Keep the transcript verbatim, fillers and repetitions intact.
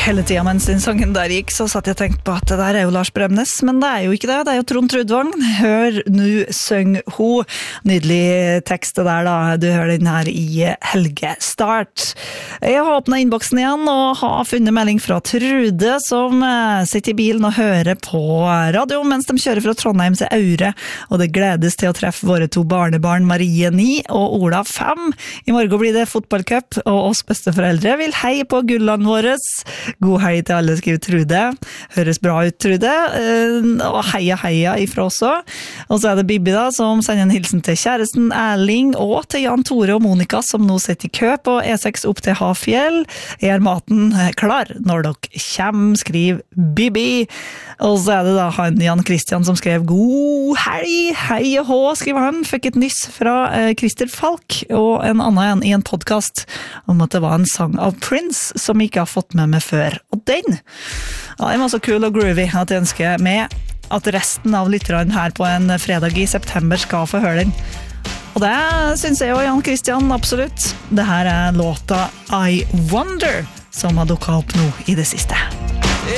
hele tiden mens den sangen der gikk, så satt jeg og tenkte på at det der er jo Lars Bremnes, men det er jo ikke det, det er jo Trond Trudvang. Hør nu søng ho. Nydelig tekst det der da, du hører den her i Helgestart. Jeg har åpnet innboksen igjen og har funnet melding fra Trude som sitter i bilen og hører på radio mens de kjører fra Trondheim til Aure, og det gledes til å treffe våre to barnebarn Marie ni og Ola fem. I morgen blir det fotballcup, og oss besteforeldre vil hei på gulland våres. God hei til alle, skriver Trude. Høres bra ut, Trude. Og heia heia ifra også. Og så er det Bibi da, som sender en hilsen til kjæresten Erling, og til Jan Tore og Monika, som nå sitter i kø på E seks opp til Hafjell. Er maten klar når dere kommer, skriver Bibi. Og så er det da han Jan Christian som skrev god helg, hei og hå, skriver han. Fikk et nyss fra eh, Christer Falk og en annen i en podcast om at det var en sang av Prince som ikke har fått med meg før. Og den, ja, den var så kul og groovy at jeg ønsker med at resten av lytterne her på en fredag i september skal få høre den. Og det synes jeg jo Jan Christian absolutt. Det her er låta I Wonder som har dukket opp nå i det siste.